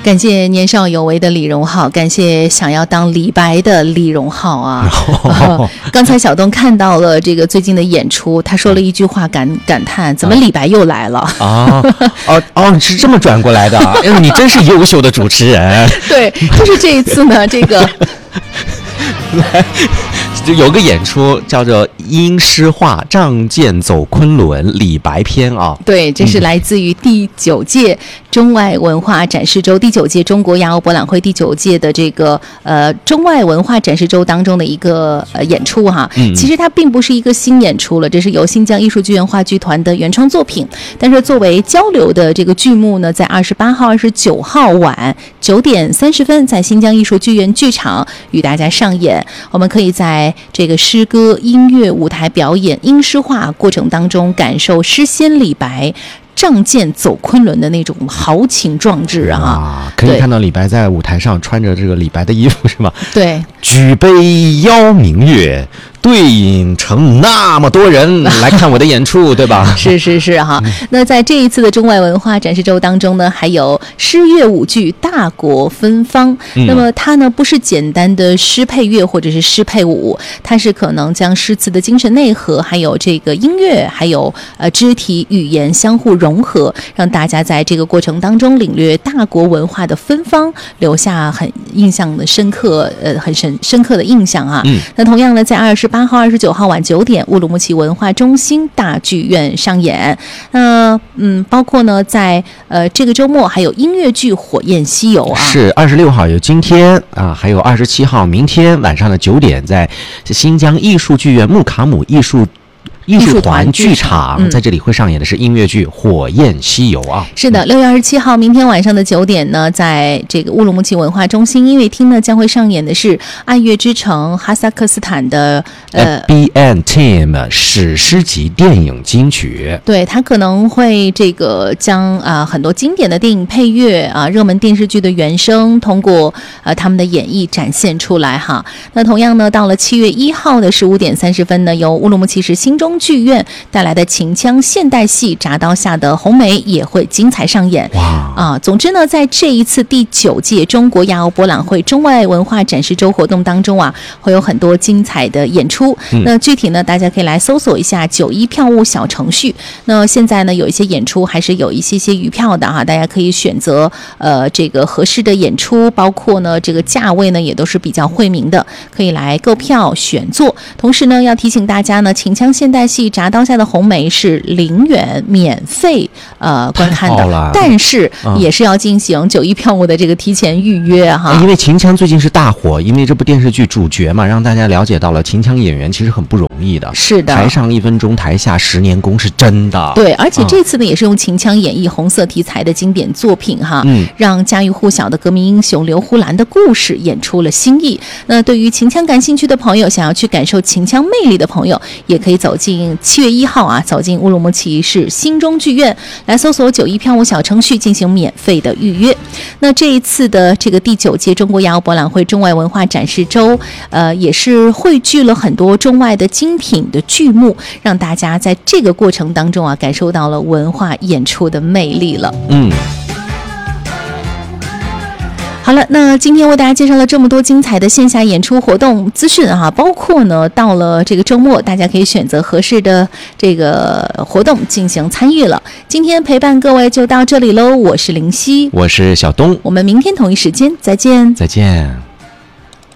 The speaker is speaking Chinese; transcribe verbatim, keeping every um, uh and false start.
感谢年少有为的李荣浩，感谢想要当李白的李荣浩啊！呃、刚才小东看到了这个最近的演出，他说了一句话感感叹：怎么李白又来了？ 啊哦哦，是这么转过来的啊！哎，你真是优秀的主持人。 对，就是这一次呢，这个。 就有个演出叫做《英诗画仗剑走昆仑》李白篇啊， 对，这是来自于第九届中外文化展示周、嗯、第九届中国亚欧博览会第九届的这个呃中外文化展示周当中的一个呃演出哈。嗯，其实它并不是一个新演出了，这是由新疆艺术剧院话剧团的原创作品，但是作为交流的这个剧目呢，在二十八号、二十九号晚九点三十分，在新疆艺术剧院剧场与大家上演。我们可以在这个诗歌、音乐、舞台表演、英诗画过程当中，感受诗仙李白仗剑走昆仑的那种豪情壮志啊！ 啊，可以看到李白在舞台上穿着这个李白的衣服是吗？ 对， 举杯邀明月，对影成那么多人来看我的演出，对吧？ 是是是哈。那在这一次的中外文化展示周当中呢，还有诗乐舞剧大国芬芳。嗯、那么它呢不是简单的诗配乐或者是诗配舞，它是可能将诗词的精神内核，还有这个音乐，还有呃肢体语言相互融合，让大家在这个过程当中领略大国文化的芬芳，留下很印象的深刻呃很深深刻的印象啊。嗯、那同样呢，在二十八号、二十九号晚九点，乌鲁木齐文化中心大剧院上演。那、呃、嗯，包括呢，在呃这个周末还有音乐剧《火焰西游》啊， 是二十六号有今天啊，还有二十七号明天晚上的九点，在新疆艺术剧院木卡姆艺术。艺术团剧场、嗯、在这里会上演的是音乐剧《火焰西游》啊。 是的，六月二十七号，明天晚上的九点呢，在这个乌鲁木齐文化中心音乐厅呢，将会上演的是《爱乐之城》哈萨克斯坦的呃 B N Team 史诗级电影金曲。 对，它可能会这个将啊、呃、很多经典的电影配乐啊、热门电视剧的原声，通过呃他们的演绎展现出来哈。那同样呢，到了七月一号的十五点三十分呢，由乌鲁木齐市新中剧院带来的秦腔现代戏《铡刀下的红梅》也会精彩上演。哇啊！总之呢，在这一次第九届中国亚欧博览会中外文化展示周活动当中啊，会有很多精彩的演出。嗯、那具体呢，大家可以来搜索一下九一票务小程序。那现在呢，有一些演出还是有一些些余票的哈，大家可以选择呃这个合适的演出，包括呢这个价位呢也都是比较惠民的，可以来购票选座。同时呢，要提醒大家呢，秦腔现代戏《铡刀下的红梅》是零元免费呃观看的，但是也是要进行九一票务的这个提前预约哈。 因为秦腔最近是大火，因为这部电视剧主角嘛，让大家了解到了秦腔演员其实很不容易的。 是的， 台上一分钟，台下十年功是真的。 对，而且这次呢、嗯、也是用秦腔演绎红色题材的经典作品哈，嗯，让家喻户晓的革命英雄刘胡兰的故事演出了新意。那对于秦腔感兴趣的朋友，想要去感受秦腔魅力的朋友，也可以走进七月一号啊，走进乌鲁木齐市新中剧院，来搜索九一票务小程序进行免费的预约。那这一次的这个第九届中国亚欧博览会中外文化展示周，呃，也是汇聚了很多中外的精品的剧目，让大家在这个过程当中啊，感受到了文化演出的魅力了。嗯。好了，那今天为大家介绍了这么多精彩的线下演出活动资讯啊，包括呢到了这个周末，大家可以选择合适的这个活动进行参与了。今天陪伴各位就到这里喽，我是林夕， 我是小东， 我们明天同一时间再见， 再见。